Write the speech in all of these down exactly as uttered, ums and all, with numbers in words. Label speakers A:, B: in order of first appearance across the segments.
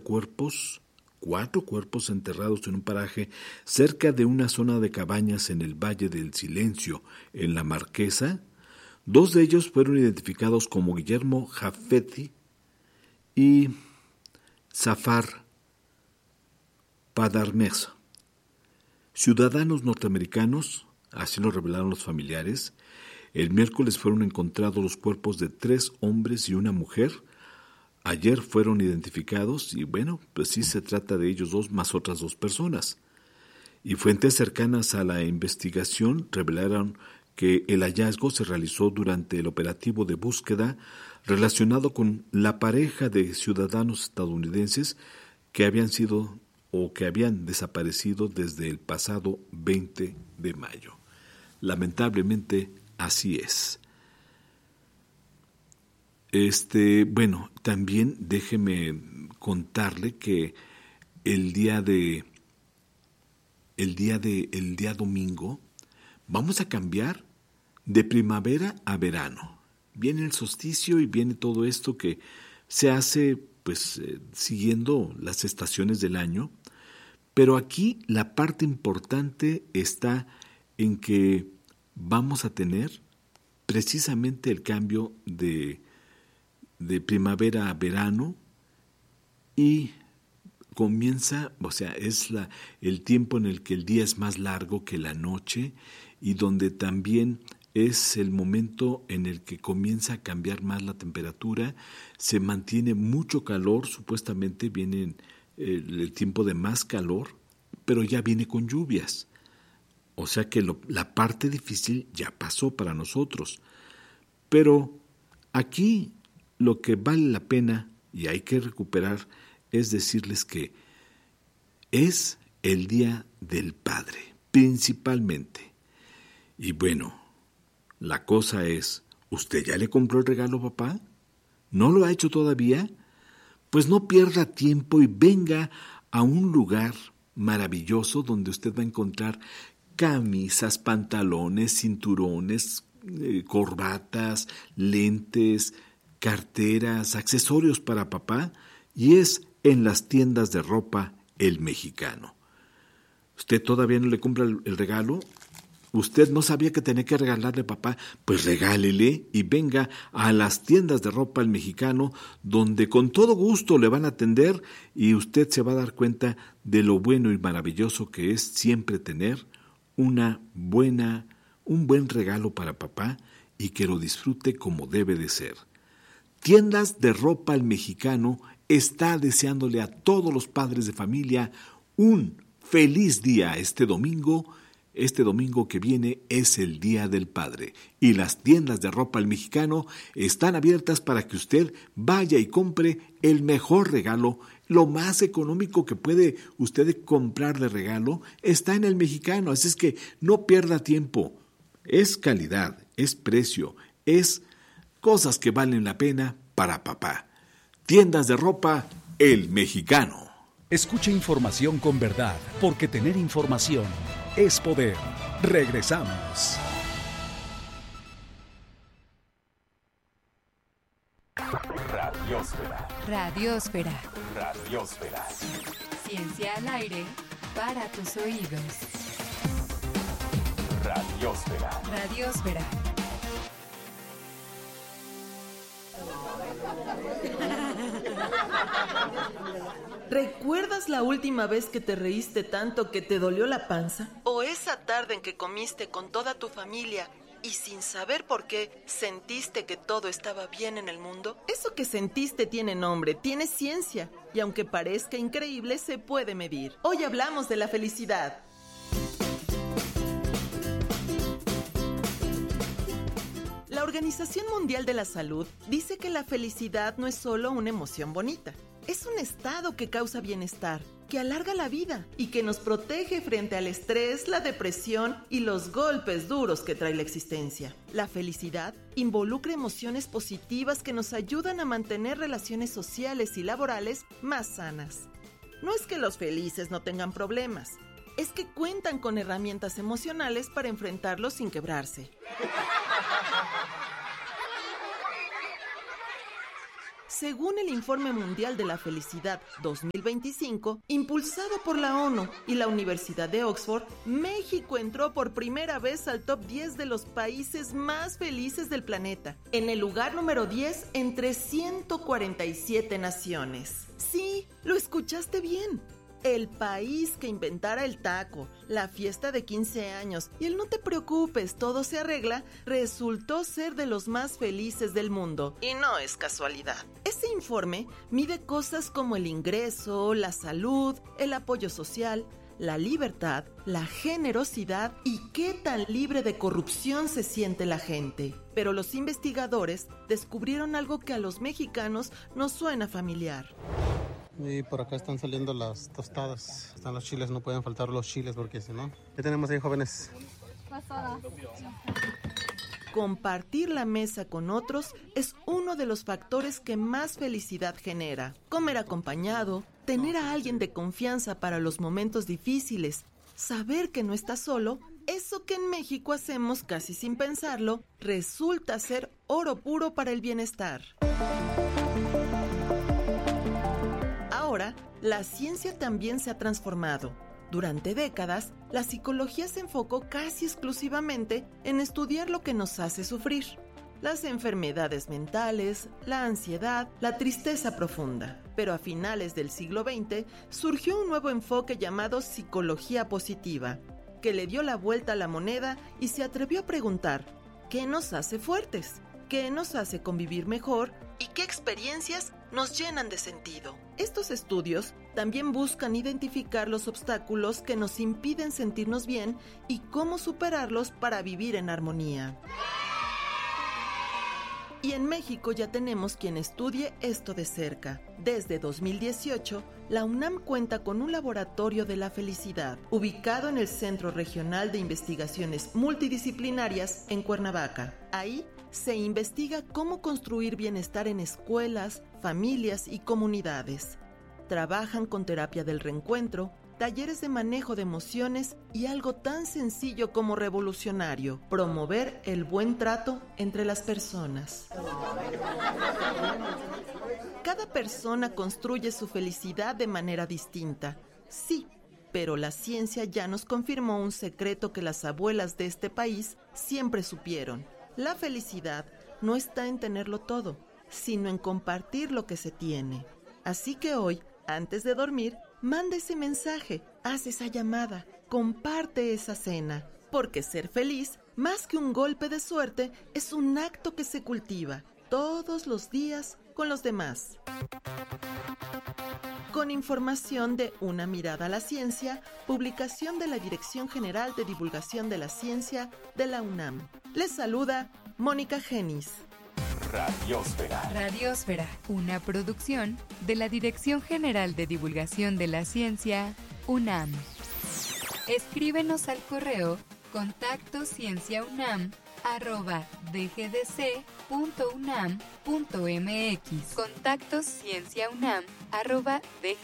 A: cuerpos, cuatro cuerpos enterrados en un paraje cerca de una zona de cabañas en el Valle del Silencio, en La Marquesa. Dos de ellos fueron identificados como Guillermo Jafeti y Zafar Padarmesa, ciudadanos norteamericanos, así lo revelaron los familiares. El miércoles fueron encontrados los cuerpos de tres hombres y una mujer. Ayer fueron identificados y bueno, pues sí se trata de ellos dos más otras dos personas. Y fuentes cercanas a la investigación revelaron que el hallazgo se realizó durante el operativo de búsqueda relacionado con la pareja de ciudadanos estadounidenses que habían sido o que habían desaparecido desde el pasado veinte de mayo. Lamentablemente así es. Este, bueno, también déjeme contarle que el día de el día de el día domingo vamos a cambiar de primavera a verano. Viene el solsticio y viene todo esto que se hace pues eh, siguiendo las estaciones del año, pero aquí la parte importante está en que vamos a tener precisamente el cambio de de primavera a verano y comienza, o sea, es la, el tiempo en el que el día es más largo que la noche y donde también es el momento en el que comienza a cambiar más la temperatura, se mantiene mucho calor, supuestamente viene el, el tiempo de más calor, pero ya viene con lluvias. O sea que lo, la parte difícil ya pasó para nosotros. Pero aquí lo que vale la pena y hay que recuperar es decirles que es el Día del Padre, principalmente. Y bueno, la cosa es, ¿usted ya le compró el regalo, papá? ¿No lo ha hecho todavía? Pues no pierda tiempo y venga a un lugar maravilloso donde usted va a encontrar camisas, pantalones, cinturones, eh, corbatas, lentes, carteras, accesorios para papá, y es en las tiendas de ropa El Mexicano. ¿Usted todavía no le compra el, el regalo? ¿Usted no sabía que tenía que regalarle a papá? Pues regálele y venga a las tiendas de ropa El Mexicano, donde con todo gusto le van a atender y usted se va a dar cuenta de lo bueno y maravilloso que es siempre tener una buena, un buen regalo para papá y que lo disfrute como debe de ser. Tiendas de ropa El Mexicano está deseándole a todos los padres de familia un feliz día este domingo. Este domingo que viene es el Día del Padre y las tiendas de ropa El Mexicano están abiertas para que usted vaya y compre el mejor regalo, lo más económico que puede usted comprar de regalo está en El Mexicano, así es que no pierda tiempo. Es calidad, es precio, es cosas que valen la pena para papá. Tiendas de ropa El Mexicano.
B: Escuche información con verdad, porque tener información es poder. Regresamos.
C: Radiósfera.
D: Radiósfera.
C: Radiósfera.
D: Ciencia al aire para tus oídos.
C: Radiósfera.
D: Radiósfera.
E: ¿Recuerdas la última vez que te reíste tanto que te dolió la panza? ¿O esa tarde en que comiste con toda tu familia y sin saber por qué sentiste que todo estaba bien en el mundo? Eso que sentiste tiene nombre, tiene ciencia, y aunque parezca increíble, se puede medir. Hoy hablamos de la felicidad. La Organización Mundial de la Salud dice que la felicidad no es solo una emoción bonita. Es un estado que causa bienestar, que alarga la vida y que nos protege frente al estrés, la depresión y los golpes duros que trae la existencia. La felicidad involucra emociones positivas que nos ayudan a mantener relaciones sociales y laborales más sanas. No es que los felices no tengan problemas, es que cuentan con herramientas emocionales para enfrentarlos sin quebrarse. Según el Informe Mundial de la Felicidad dos mil veinticinco, impulsado por la ONU y la Universidad de Oxford, México entró por primera vez al top diez de los países más felices del planeta, en el lugar número diez entre ciento cuarenta y siete naciones. Sí, lo escuchaste bien. El país que inventara el taco, la fiesta de quince años y el no te preocupes, todo se arregla, resultó ser de los más felices del mundo. Y no es casualidad. Ese informe mide cosas como el ingreso, la salud, el apoyo social, la libertad, la generosidad y qué tan libre de corrupción se siente la gente. Pero los investigadores descubrieron algo que a los mexicanos nos suena familiar.
F: Y por acá están saliendo las tostadas. Están los chiles, no pueden faltar los chiles porque si no... ¿Qué tenemos ahí, jóvenes?
E: Compartir la mesa con otros es uno de los factores que más felicidad genera. Comer acompañado, tener a alguien de confianza para los momentos difíciles, saber que no estás solo, eso que en México hacemos casi sin pensarlo, resulta ser oro puro para el bienestar. Ahora, la ciencia también se ha transformado. Durante décadas, la psicología se enfocó casi exclusivamente en estudiar lo que nos hace sufrir. Las enfermedades mentales, la ansiedad, la tristeza profunda. Pero a finales del siglo veinte surgió un nuevo enfoque llamado psicología positiva, que le dio la vuelta a la moneda y se atrevió a preguntar, ¿qué nos hace fuertes? ¿Qué nos hace convivir mejor? ¿Y qué experiencias nos llenan de sentido? Estos estudios también buscan identificar los obstáculos que nos impiden sentirnos bien y cómo superarlos para vivir en armonía. Y en México ya tenemos quien estudie esto de cerca. Desde dos mil dieciocho, la UNAM cuenta con un laboratorio de la felicidad, ubicado en el Centro Regional de Investigaciones Multidisciplinarias en Cuernavaca. Ahí se investiga cómo construir bienestar en escuelas, familias y comunidades. Trabajan con terapia del reencuentro, talleres de manejo de emociones y algo tan sencillo como revolucionario, promover el buen trato entre las personas. Cada persona construye su felicidad de manera distinta, sí, pero la ciencia ya nos confirmó un secreto que las abuelas de este país siempre supieron. La felicidad no está en tenerlo todo, sino en compartir lo que se tiene. Así que hoy, antes de dormir, manda ese mensaje, haz esa llamada, comparte esa cena. Porque ser feliz, más que un golpe de suerte, es un acto que se cultiva todos los días con los demás. Con información de Una Mirada a la Ciencia, publicación de la Dirección General de Divulgación de la Ciencia de la UNAM. Les saluda Mónica Genis.
C: Radiósfera.
D: Radiósfera, una producción de la Dirección General de Divulgación de la Ciencia, UNAM. Escríbenos al correo contacto cienciaunam arroba dgdc.unam.mx. Contacto cienciaunam arroba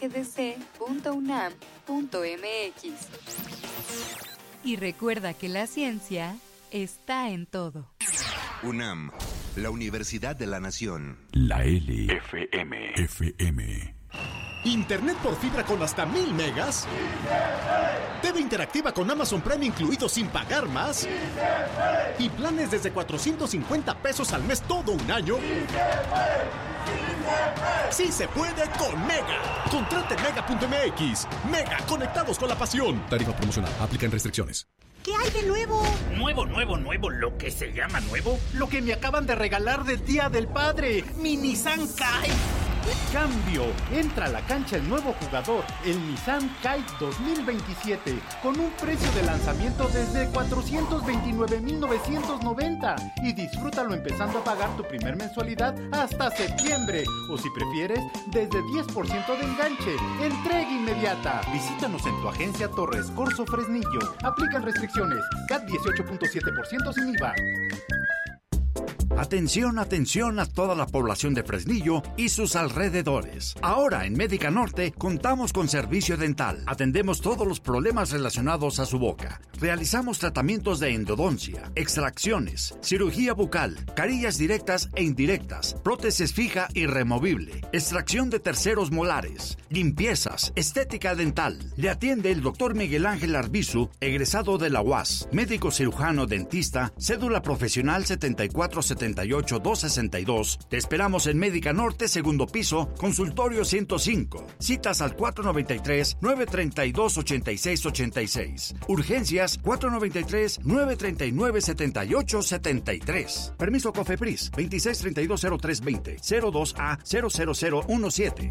D: dgdc.unam.mx. Y recuerda que la ciencia está en todo.
G: UNAM, la Universidad de la Nación.
B: La L.
C: F M.
B: F M.
H: ¿Internet por fibra con hasta mil megas? ¿T V interactiva con Amazon Prime incluido sin pagar más? ¿Y planes desde cuatrocientos cincuenta pesos al mes todo un año? ¡Sí se puede con Mega! Contrate Mega punto M X. Mega, conectados con la pasión. Tarifa promocional, aplican restricciones.
I: ¿Qué hay de nuevo?
J: Nuevo, nuevo, nuevo, lo que se llama nuevo. Lo que me acaban de regalar del Día del Padre. Mi Nissan Kite. Cambio. Entra a la cancha el nuevo jugador, el Nissan Kite dos mil veintisiete, con un precio de lanzamiento desde cuatrocientos veintinueve mil novecientos noventa y disfrútalo empezando a pagar tu primer mensualidad hasta septiembre, o si prefieres, desde diez por ciento de enganche. Entrega inmediata. Visítanos en tu agencia Torres Corso Fresnillo. Aplican restricciones. C A T dieciocho punto siete por ciento sin I V A.
I: Atención, atención a toda la población de Fresnillo y sus alrededores. Ahora en Médica Norte contamos con servicio dental. Atendemos todos los problemas relacionados a su boca. Realizamos tratamientos de endodoncia, extracciones, cirugía bucal, carillas directas e indirectas, prótesis fija y removible, extracción de terceros molares, limpiezas, estética dental. Le atiende el doctor Miguel Ángel Arbizu, egresado de la U A S, médico cirujano dentista, cédula profesional setenta y cuatro setenta y ocho doscientos sesenta y dos. Te esperamos en Médica Norte, segundo piso, consultorio ciento cinco. Citas al cuatro noventa y tres, nueve treinta y dos, ochenta y seis ochenta y seis. Urgencias cuatro noventa y tres, nueve treinta y nueve, setenta y ocho setenta y tres. Permiso COFEPRIS veintiséis treinta y dos cero tres veinte, cero dos A cero cero cero uno siete.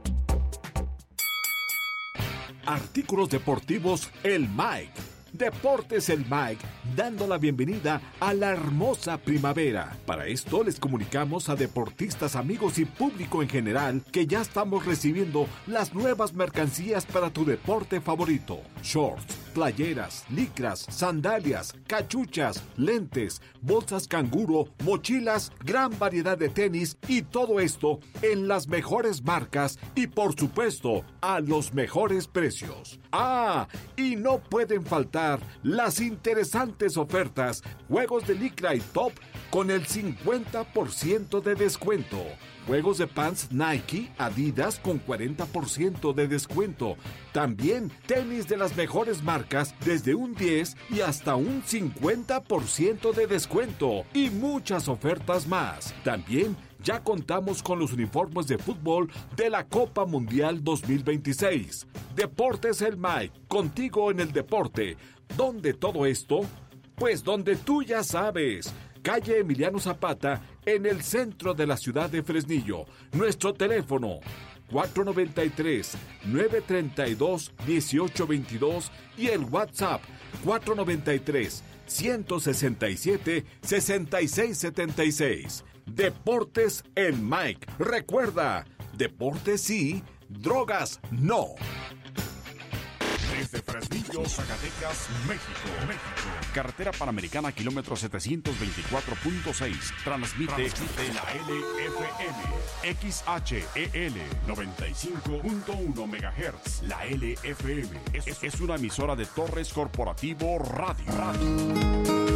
A: Artículos deportivos El Mike. Deportes El Mike, dando la bienvenida a la hermosa primavera. Para esto les comunicamos a deportistas, amigos y público en general que ya estamos recibiendo las nuevas mercancías para tu deporte favorito. Shorts, playeras, licras, sandalias, cachuchas, lentes, bolsas canguro, mochilas, gran variedad de tenis y todo esto en las mejores marcas y por supuesto a los mejores precios. Ah, y no pueden faltar las interesantes ofertas, juegos de licra y top con el cincuenta por ciento de descuento. Juegos de pants Nike, Adidas con cuarenta por ciento de descuento. También tenis de las mejores marcas desde un diez y hasta un cincuenta por ciento de descuento. Y muchas ofertas más. También ya contamos con los uniformes de fútbol de la Copa Mundial dos mil veintiséis. Deportes El Mike, contigo en el deporte. ¿Dónde todo esto? Pues donde tú ya sabes. Calle Emiliano Zapata, en el centro de la ciudad de Fresnillo. Nuestro teléfono cuatro noventa y tres, nueve treinta y dos, dieciocho veintidós y el WhatsApp cuatro noventa y tres, ciento sesenta y siete, sesenta y seis setenta y seis. Deportes El Mike. Recuerda, deportes sí, drogas no.
K: Desde Fresnillo, Zacatecas, México. México. Carretera Panamericana, kilómetro setecientos veinticuatro punto seis. Transmite, Transmite la L F M. X H E L noventa y cinco punto uno megahertz. La L F M es, es una emisora de Torres Corporativo Radio. Radio.